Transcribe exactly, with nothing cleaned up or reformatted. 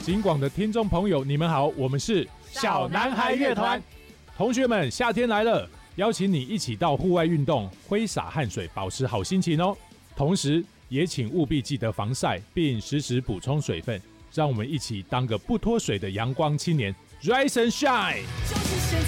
警广的听众朋友，你们好，我们是小男孩乐团。 同学们，夏天来了，邀请你一起到户外运动，挥洒汗水，保持好心情哦。同时，也请务必记得防晒，并时时补充水分。让我们一起当个不脱水的阳光青年 ，Rise and Shine。